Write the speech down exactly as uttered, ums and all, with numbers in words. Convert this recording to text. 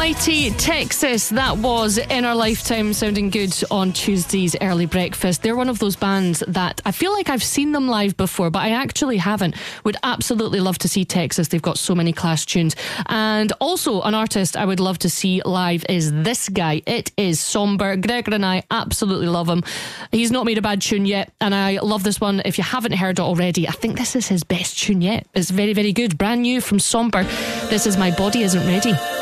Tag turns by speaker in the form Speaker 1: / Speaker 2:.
Speaker 1: Mighty Texas, that was In Our Lifetime, sounding good on Tuesday's Early Breakfast. They're one of those bands that I feel like I've seen them live before, but I actually haven't. Would absolutely love to see Texas. They've got so many class tunes. And also an artist I would love to see live is this guy. It is Somber. Gregor and I absolutely love him. He's not made a bad tune yet, and I love this one. If you haven't heard it already, I think this is his best tune yet. It's very, very good. Brand new from Somber. This is My Body Isn't Ready.